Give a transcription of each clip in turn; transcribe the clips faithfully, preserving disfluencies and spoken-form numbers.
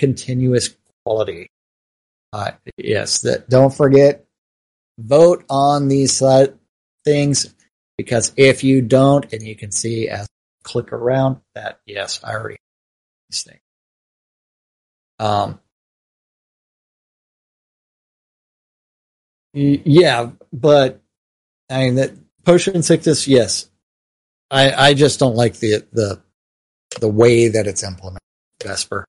continuous quality. Uh, yes, that, don't forget, vote on these uh, things, because if you don't, and you can see as I click around that, yes, I already have these things. Um, yeah, but I mean that potion sickness, yes. I, I just don't like the the the way that it's implemented, Vesper.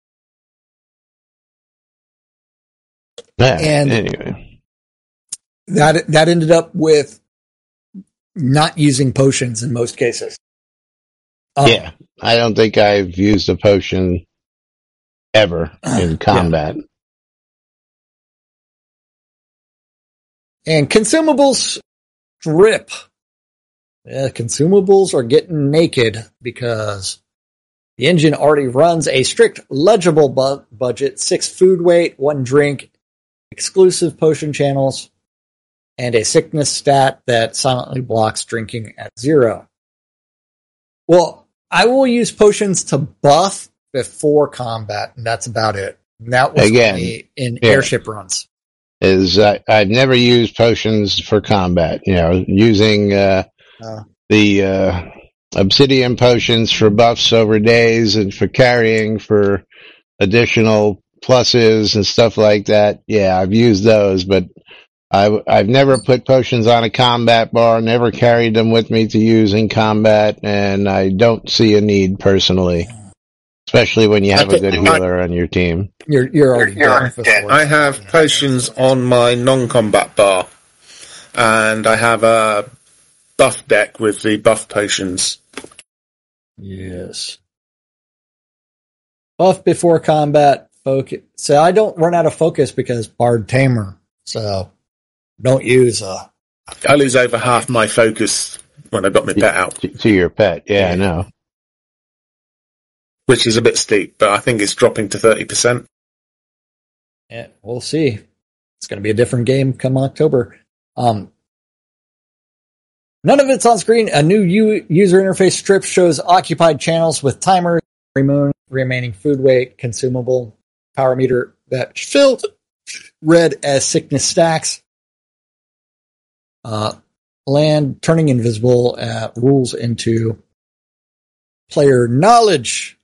Yeah, and anyway. that that ended up with not using potions in most cases. Um, yeah, I don't think I've used a potion ever in combat. Yeah. And consumables drip. Yeah, consumables are getting naked because the engine already runs a strict legible bu- budget, six food weight, one drink, exclusive potion channels, and a sickness stat that silently blocks drinking at zero. Well, I will use potions to buff before combat, and that's about it. And that was Again, only in yeah. airship runs. Is uh, I've never used potions for combat. You know, using uh, Uh, the uh, obsidian potions for buffs over days and for carrying for additional pluses and stuff like that. Yeah, I've used those, but I, I've never put potions on a combat bar, never carried them with me to use in combat, and I don't see a need personally, especially when you have a good healer on your team. You're you're already You're dead. dead. I have potions on my non-combat bar, and I have a buff deck with the buff potions. Yes. Buff before combat, focus. So I don't run out of focus because Bard Tamer. So don't use uh I lose over half my focus when I got my pet out. To, to your pet, yeah, I know. Which is a bit steep, but I think it's dropping to thirty percent. Yeah, we'll see. It's going to be a different game come October. Um, none of it's on screen. A new U- user interface strip shows occupied channels with timers, remaining, remaining food weight, consumable, power meter that filled red as sickness stacks. Uh, land turning invisible uh, rules into player knowledge.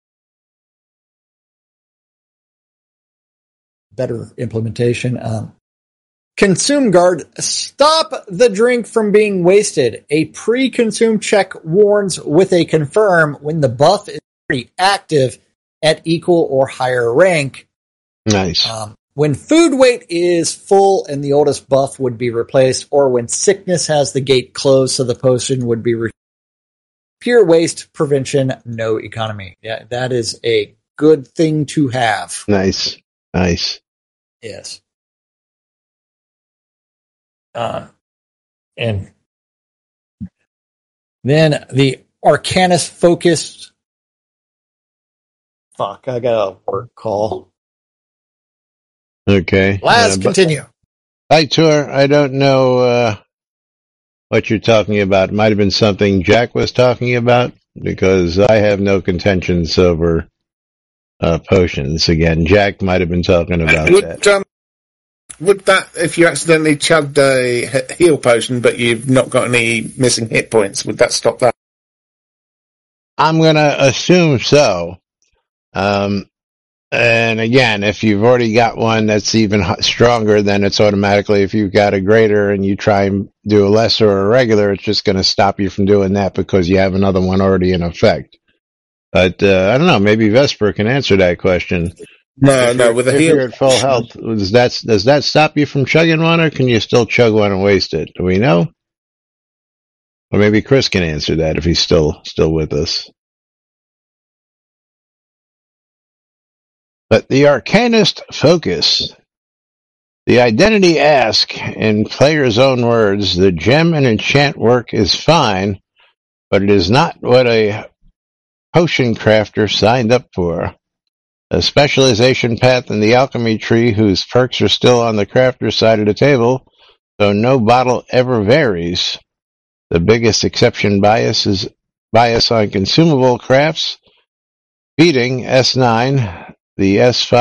Better implementation. Um, Consume guard, stop the drink from being wasted. A pre-consume check warns with a confirm when the buff is already active at equal or higher rank. Nice. Um, when food weight is full and the oldest buff would be replaced, or when sickness has the gate closed so the potion would be re- pure waste prevention, no economy. Yeah, that is a good thing to have. Nice. Nice. Yes. Uh, and then the Arcanist focused. Fuck, I got a work call. Okay. Last, uh, continue. Hi, Tour. I don't know uh, what you're talking about. It might have been something Jack was talking about, because I have no contentions over uh, potions. Again, Jack might have been talking about would, that. Um, would that, if you accidentally chugged a heal potion but you've not got any missing hit points, would that stop that? I'm going to assume so. Um, and again, if you've already got one that's even stronger, then it's automatically, if you've got a greater and you try and do a lesser or a regular, it's just going to stop you from doing that because you have another one already in effect. But uh, I don't know, maybe Vesper can answer that question. No, no, with a if heal. you're at full health, does that, does that stop you from chugging one, or can you still chug one and waste it? Do we know? Or maybe Chris can answer that if he's still still with us. But the Arcanist focus. The identity ask, in player's own words, the gem and enchant work is fine, but it is not what a potion crafter signed up for. A specialization path in the alchemy tree whose perks are still on the crafter's side of the table, so no bottle ever varies. The biggest exception bias is bias on consumable crafts, beating S nine, the S five